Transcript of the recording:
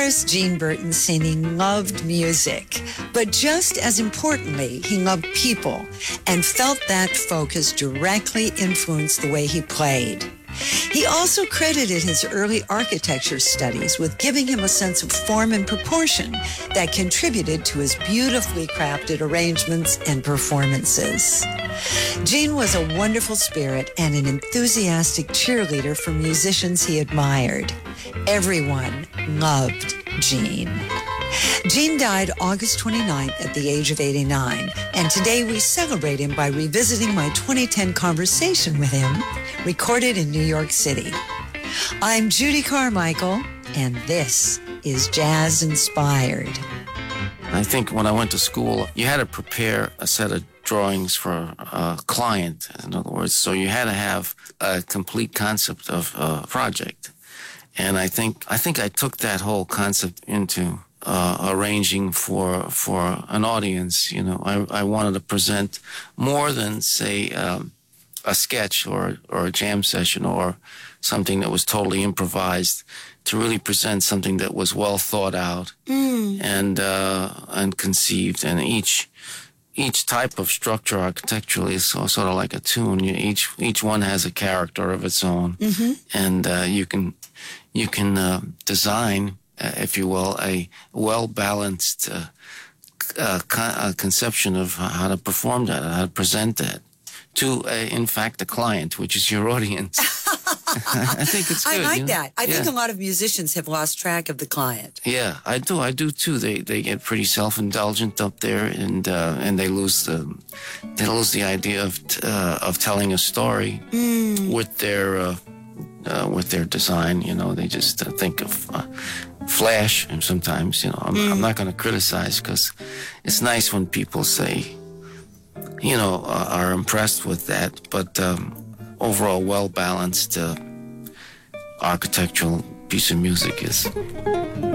There's Gene Burton singing loved music, but just as importantly, he loved people and felt that focus directly influenced the way he played. He also credited his early architecture studies with giving him a sense of form and proportion that contributed to his beautifully crafted arrangements and performances. Gene was a wonderful spirit and an enthusiastic cheerleader for musicians he admired. Everyone loved Gene. Gene died August 29th at the age of 89, and today we celebrate him by revisiting my 2010 conversation with him, recorded in New York City. I'm Judy Carmichael, and this is Jazz Inspired. I think when I went to school, you had to prepare a set of drawings for a client, in other words, so you had to have a complete concept of a project. And I think I took that whole concept into arranging for an audience. You know, I wanted to present more than, say, a sketch or a jam session or something that was totally improvised, to really present something that was well thought out and conceived. And each type of structure architecturally is sort of like a tune. Each one has a character of its own, and you can design, if you will, a well-balanced conception of how to perform that, how to present that to, in fact, a client, which is your audience. I think it's good. I like that. I think a lot of musicians have lost track of the client. Yeah, I do too. They get pretty self-indulgent up there, and they lose the idea of telling a story with their design. You know, they just think of flash, and sometimes, you know, I'm not going to criticize, because it's nice when people say, you know, are impressed with that, but overall well-balanced architectural piece of music is